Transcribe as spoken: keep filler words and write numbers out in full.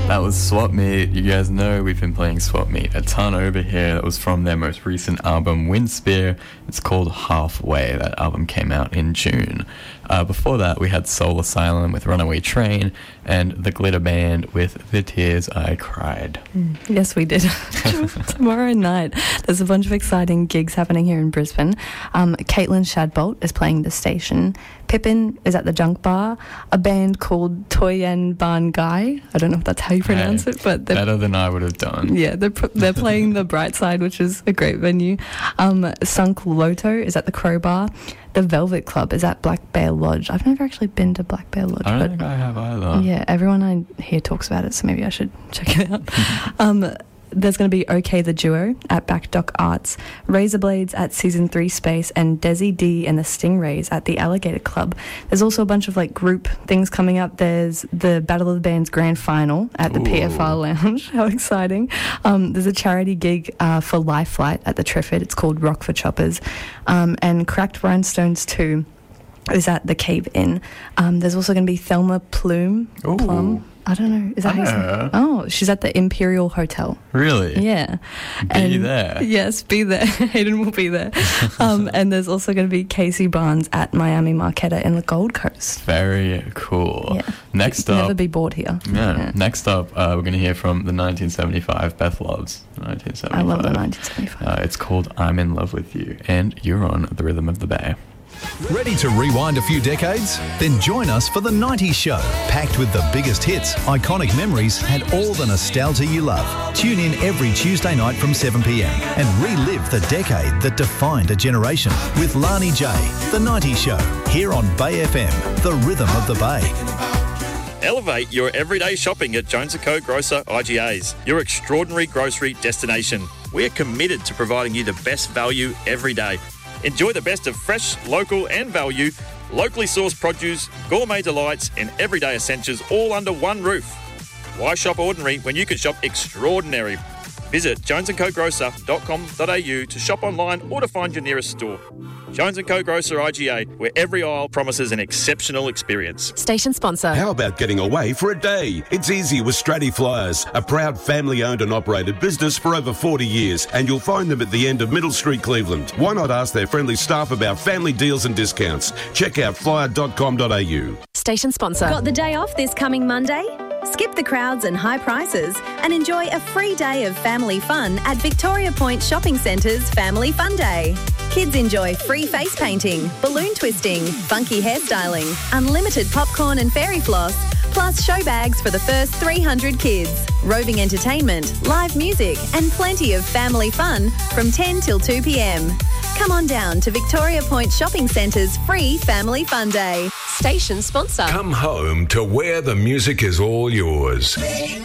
That was Swap Meet. You guys know we've been playing Swap Meet a ton over here. That was from their most recent album, Windspear. It's called Halfway. That album came out in June. Uh, before that, we had Soul Asylum with Runaway Train and The Glitter Band with The Tears I Cried. Mm, yes, we did. Tomorrow night, there's a bunch of exciting gigs happening here in Brisbane. Um, Caitlin Shadbolt is playing The Station. Pippin is at the Junk Bar. A band called Toyen Ban Gai. I don't know if that's how you pronounce hey, it, but they're better than I would have done. Yeah, they're they're playing the Bright Side, which is a great venue. Um, Sunk Loto is at the Crowbar. The Velvet Club is at Black Bear Lodge. I've never actually been to Black Bear Lodge. I don't but think I have either. Yeah, everyone I hear talks about it, so maybe I should check it out. um, there's going to be OK the Duo at Back Dock Arts, Razor Blades at Season three Space, and Desi D and the Stingrays at the Alligator Club. There's also a bunch of like group things coming up. There's the Battle of the Bands Grand Final at the Ooh. P F R Lounge. How exciting. Um, there's a charity gig uh, for Life Flight at the Triffid. It's called Rock for Choppers. Um, and Cracked Rhinestones two is at the Cave Inn. Um, there's also going to be Thelma Plume. Ooh. Plum. I don't know. Is that how you say? Oh, she's at the Imperial Hotel. Really? Yeah. Be and, there. Yes, be there. Hayden will be there. um, and there's also going to be Casey Barnes at Miami Marquetta in the Gold Coast. Very cool. Yeah. Next You'd up. never be bored here. Yeah. yeah. Next up, uh, we're going to hear from the nineteen seventy-five. Beth loves nineteen seventy-five. I love the nineteen seventy-five. Uh, it's called I'm in Love with You, and you're on the Rhythm of the Bay. Ready to rewind a few decades? Then join us for The nineties Show, packed with the biggest hits, iconic memories, and all the nostalgia you love. Tune in every Tuesday night from seven p m and relive the decade that defined a generation with Lani J. The nineties Show, here on Bay F M, the Rhythm of the Bay. Elevate your everyday shopping at Jones and Co Grocer I G As, your extraordinary grocery destination. We are committed to providing you the best value every day. Enjoy the best of fresh, local and value, locally sourced produce, gourmet delights and everyday essentials all under one roof. Why shop ordinary when you can shop extraordinary? Visit jones and co grocer dot com dot a u to shop online or to find your nearest store. Jones and Co Grocer I G A, where every aisle promises an exceptional experience. Station sponsor. How about getting away for a day? It's easy with Stratty Flyers, a proud family-owned and operated business for over forty years, and you'll find them at the end of Middle Street, Cleveland. Why not ask their friendly staff about family deals and discounts? Check out flyer dot com dot a u. Station sponsor. Got the day off this coming Monday? Skip the crowds and high prices and enjoy a free day of family fun at Victoria Point Shopping Centre's Family Fun Day. Kids enjoy free face painting, balloon twisting, funky hairstyling, unlimited popcorn and fairy floss, plus show bags for the first three hundred kids, roving entertainment, live music and plenty of family fun from ten till two p m. Come on down to Victoria Point Shopping Centre's free Family Fun Day. Station sponsor. Come home to where the music is all yours.